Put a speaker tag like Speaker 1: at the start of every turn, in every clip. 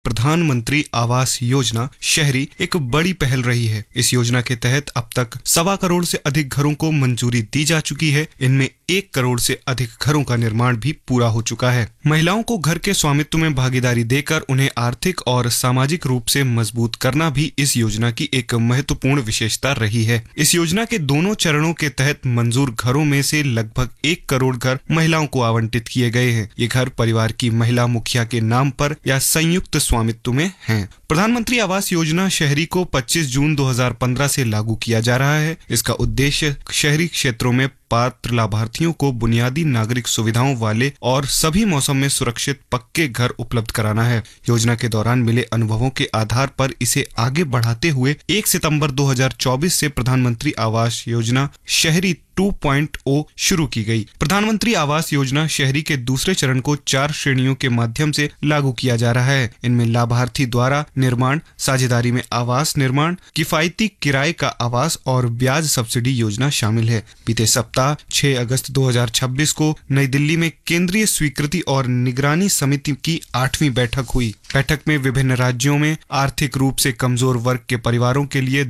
Speaker 1: प्रधानमंत्री आवास योजना शहरी एक बड़ी पहल रही है। इस योजना के तहत अब तक 1.25 करोड़ से अधिक घरों को मंजूरी दी जा चुकी है। इनमें 1 करोड़ से अधिक घरों का निर्माण भी पूरा हो चुका है। महिलाओं को घर के स्वामित्व में भागीदारी देकर उन्हें आर्थिक और सामाजिक रूप से मजबूत करना भी इस योजना की एक महत्वपूर्ण विशेषता रही है। इस योजना के दोनों चरणों के तहत मंजूर घरों में से लगभग 1 करोड़ घर महिलाओं को आवंटित किए गए हैं। ये घर परिवार की महिला मुखिया के नाम पर या संयुक्त स्वामित्व में हैं। प्रधानमंत्री आवास योजना शहरी को 25 जून 2015 से लागू किया जा रहा है। इसका उद्देश्य शहरी क्षेत्रों में पात्र लाभार्थियों को बुनियादी नागरिक सुविधाओं वाले और सभी मौसम में सुरक्षित पक्के घर उपलब्ध कराना है। योजना के दौरान मिले अनुभवों के आधार पर इसे आगे बढ़ाते हुए 1 सितंबर 2024 से प्रधानमंत्री आवास योजना शहरी 2.0 शुरू की गई। प्रधानमंत्री आवास योजना शहरी के दूसरे चरण को 4 श्रेणियों के माध्यम से लागू किया जा रहा है। इनमें लाभार्थी द्वारा निर्माण, साझेदारी में आवास निर्माण, किफायती किराए का आवास और ब्याज सब्सिडी योजना शामिल है। बीते सप्ताह 6 अगस्त 2026 को नई दिल्ली में केंद्रीय स्वीकृति और निगरानी समिति की 8वीं बैठक हुई। बैठक में विभिन्न राज्यों में आर्थिक रूप से कमजोर वर्ग के परिवारों के लिए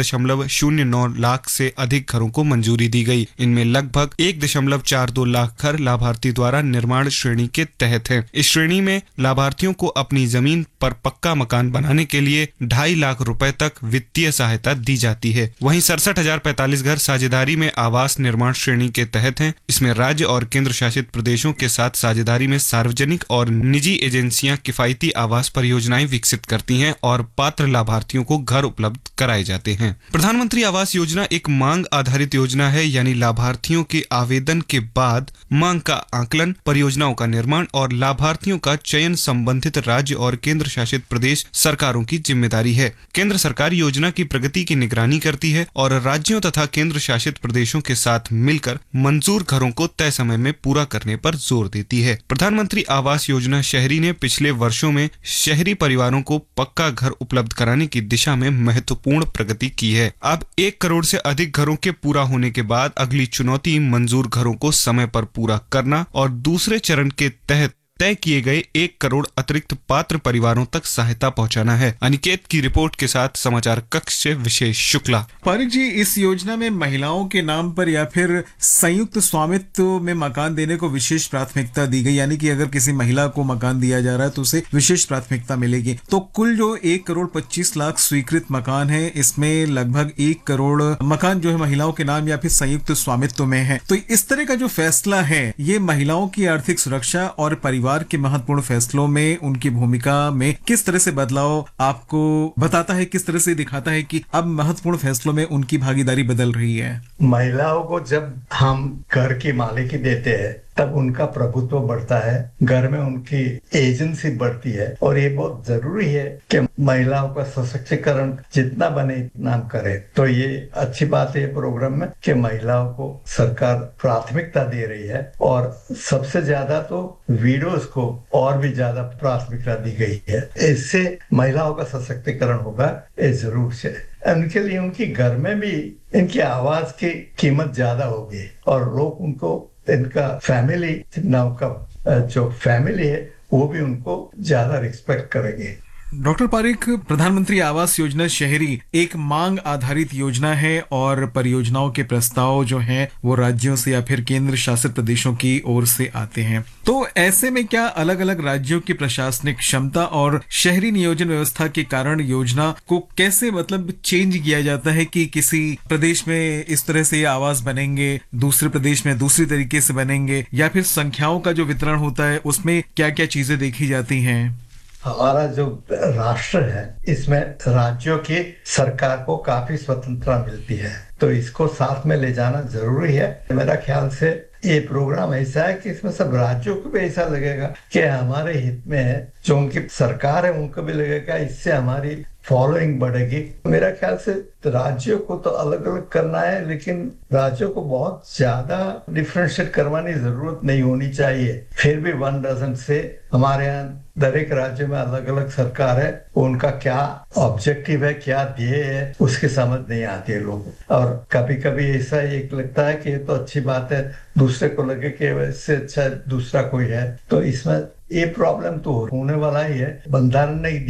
Speaker 1: 2.09 लाख से अधिक घरों को मंजूरी दी गई। इनमें लगभग 1.42 लाख घर लाभार्थी द्वारा निर्माण श्रेणी के तहत हैं। इस श्रेणी में लाभार्थियों को अपनी जमीन पर पक्का मकान बनाने के लिए 2.5 लाख रुपए तक वित्तीय सहायता दी जाती है। वहीं 67,045 घर साझेदारी में आवास निर्माण श्रेणी के तहत हैं। इसमें राज्य और केंद्र शासित प्रदेशों के साथ साझेदारी में सार्वजनिक और निजी एजेंसियां किफायती आवास परियोजनाएं विकसित करती हैं और पात्र लाभार्थियों को घर उपलब्ध कराए जाते हैं। प्रधानमंत्री आवास योजना एक मांग आधारित योजना है, यानी लाभार्थियों के आवेदन के बाद मांग का आकलन, परियोजनाओं का निर्माण और लाभार्थियों का चयन संबंधित राज्य और केंद्र शासित प्रदेश सरकारों की जिम्मेदारी है। केंद्र सरकार योजना की प्रगति की निगरानी करती है और राज्यों तथा केंद्र शासित प्रदेशों के साथ मिलकर मंजूर घरों को तय समय में पूरा करने पर जोर देती है। प्रधानमंत्री आवास योजना शहरी ने पिछले वर्षों में शहरी परिवारों को पक्का घर उपलब्ध कराने की दिशा में महत्वपूर्ण प्रगति की है। अब 1 करोड़ से अधिक घरों के पूरा होने के बाद अगली चुनौती मंजूर घरों को समय पर पूरा करना और दूसरे चरण के तहत तय किए गए 1 करोड़ अतिरिक्त पात्र परिवारों तक सहायता पहुंचाना है। अनिकेत की रिपोर्ट के साथ समाचार कक्ष से विशेष शुक्ला।
Speaker 2: पारिक जी, इस योजना में महिलाओं के नाम पर या फिर संयुक्त स्वामित्व में मकान देने को विशेष प्राथमिकता दी गई, यानी कि अगर किसी महिला को मकान दिया जा रहा है तो उसे विशेष प्राथमिकता मिलेगी। तो कुल जो 1 करोड़ 25 लाख स्वीकृत मकान है, इसमें लगभग 1 करोड़ मकान जो है महिलाओं के नाम या फिर संयुक्त स्वामित्व में है। तो इस तरह का जो फैसला है, ये महिलाओं की आर्थिक सुरक्षा और परिवार के महत्वपूर्ण फैसलों में उनकी भूमिका में किस तरह से बदलाव आपको बताता है, किस तरह से दिखाता है कि अब महत्वपूर्ण फैसलों में उनकी भागीदारी बदल रही है?
Speaker 3: महिलाओं को जब हम घर की मालिकी देते हैं तब उनका प्रभुत्व बढ़ता है, घर में उनकी एजेंसी बढ़ती है और ये बहुत जरूरी है कि महिलाओं का सशक्तिकरण जितना बने इतना हम करें। तो ये अच्छी बात है प्रोग्राम में कि महिलाओं को सरकार प्राथमिकता दे रही है और सबसे ज्यादा तो विडोज को और भी ज्यादा प्राथमिकता दी गई है। इससे महिलाओं का सशक्तिकरण होगा, ये जरूर है। उनके लिए उनकी घर में भी इनकी आवाज की कीमत ज्यादा होगी और लोग उनको इनका फैमिली जो फैमिली है वो भी उनको ज्यादा रिस्पेक्ट करेंगे।
Speaker 2: डॉक्टर पारिक, प्रधानमंत्री आवास योजना शहरी एक मांग आधारित योजना है और परियोजनाओं के प्रस्ताव जो हैं वो राज्यों से या फिर केंद्र शासित प्रदेशों की ओर से आते हैं। तो ऐसे में क्या अलग अलग राज्यों की प्रशासनिक क्षमता और शहरी नियोजन व्यवस्था के कारण योजना को कैसे चेंज किया जाता है कि किसी प्रदेश में इस तरह से आवास बनेंगे, दूसरे प्रदेश में दूसरी तरीके से बनेंगे, या फिर संख्याओं का जो वितरण होता है उसमें क्या क्या चीजें देखी जाती हैं?
Speaker 3: हमारा जो राष्ट्र है इसमें राज्यों की सरकार को काफी स्वतंत्रता मिलती है, तो इसको साथ में ले जाना जरूरी है। मेरा ख्याल से ये प्रोग्राम ऐसा है कि इसमें सब राज्यों को भी ऐसा लगेगा कि हमारे हित में है, जो उनकी सरकार है उनको भी लगेगा इससे हमारी फॉलोइंग बढ़ेगी। मेरा ख्याल से राज्यों को तो अलग अलग करना है, लेकिन राज्यों को बहुत ज्यादा डिफरेंशिएट करवाने की जरूरत नहीं होनी चाहिए। फिर भी 1 डजन से हमारे यहाँ दर एक राज्य में अलग अलग सरकार है, उनका क्या ऑब्जेक्टिव है, क्या ध्येय है, उसकी समझ नहीं आती है लोगों। और कभी कभी ऐसा एक लगता है कि ये तो अच्छी बात है, दूसरे को लगे कि इससे अच्छा दूसरा कोई है, तो इसमें ये प्रॉब्लम तो होने वाला ही है। बंधारण नहीं